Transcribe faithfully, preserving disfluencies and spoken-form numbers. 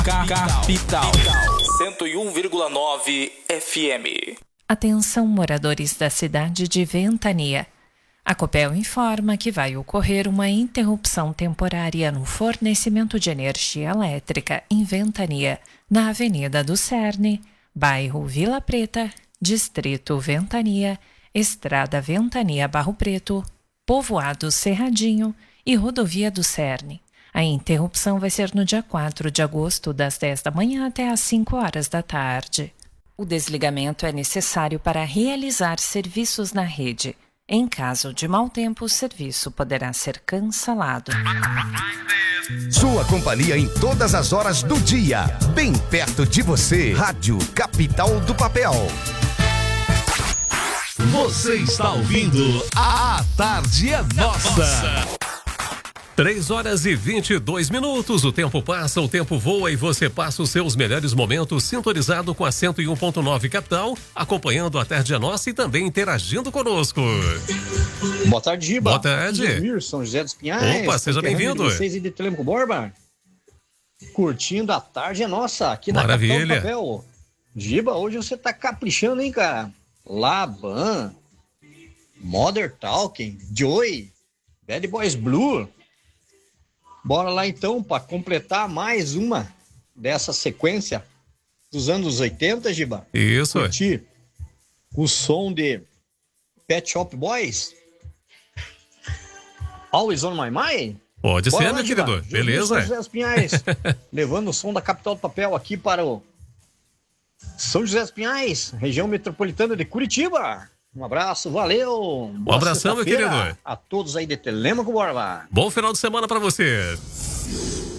Capital cento e um vírgula nove F M. Atenção, moradores da cidade de Ventania. A Copel informa que vai ocorrer uma interrupção temporária no fornecimento de energia elétrica em Ventania, na Avenida do Cerne, bairro Vila Preta, Distrito Ventania, Estrada Ventania Barro Preto, Povoado Cerradinho e Rodovia do Cerne. A interrupção vai ser no dia quatro de agosto, das dez da manhã até às cinco horas da tarde. O desligamento é necessário para realizar serviços na rede. Em caso de mau tempo, o serviço poderá ser cancelado. Sua companhia em todas as horas do dia, bem perto de você. Rádio Capital do Papel. Você está ouvindo A Tarde é Nossa. três horas e vinte e dois minutos, o tempo passa, o tempo voa e você passa os seus melhores momentos sintonizado com a cento e um ponto nove Capital, acompanhando a Tarde é Nossa e também interagindo conosco. Boa tarde, Giba. Boa tarde. Ademir, São José dos Pinhais. Opa, seja bem-vindo. Vocês de Telemaco Borba. Curtindo a Tarde é Nossa, aqui na Maravilha. Capital do Papel. Giba, hoje você tá caprichando, hein, cara? Laban, Mother Talking, Joy, Bad Boys Blue. Bora lá então para completar mais uma dessa sequência dos anos oitenta, Giba. Isso. Curtir o som de Pet Shop Boys. Always on my mind. Pode Bora ser, lá, meu Giba. querido. Júlio Beleza? São José dos Pinhais, levando o som da Capital do Papel aqui para o São José dos Pinhais, região metropolitana de Curitiba. Um abraço, valeu. Um abração, meu querido. A todos aí de Telemaco Borba. Bom final de semana para você.